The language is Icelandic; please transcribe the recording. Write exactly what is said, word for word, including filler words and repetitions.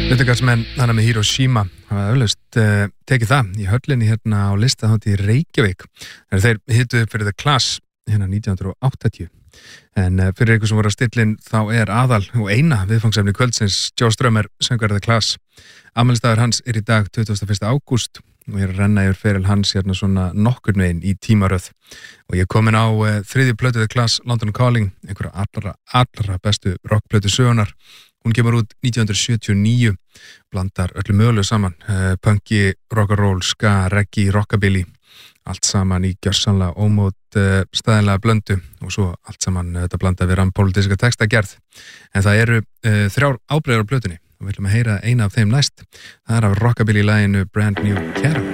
Hlutleikarsmenn hana með Hiroshima hafa öflust uh, tekið það í höllinni hérna á listahátíð í Reykjavík. Þeir hittuðu upp fyrir The Clash hérna nítján hundruð áttatíu. En uh, fyrir ykkur sem voru að stillin þá er aðal og eina viðfangsefni kvöldsins Joe Strummer, söngvari The Clash. Afmælisdagur hans er í dag tuttugasta og fyrsta ágúst og ég er að renna yfir feril hans hérna svona nokkurn veginn í tímaröð. Og ég er komin á uh, þriðju plötu The Clash, London Calling, einhverja allra, allra bestu rockplötu sögunar. Hún kemur út nítján hundruð sjötíu og níu, blandar öllu mögulegu saman, uh, punki, rock'n'roll, ska, reggae, rockabilly, allt saman í gjörsamlega ómót uh, staðinlega blöndu og svo allt saman uh, þetta blandað við rampolítíska textagerð. En það eru uh, þrjár ábreiðar á plötunni og við viljum að heyra eina af þeim næst. Það er af rockabilly-laginu Brand New Caravan.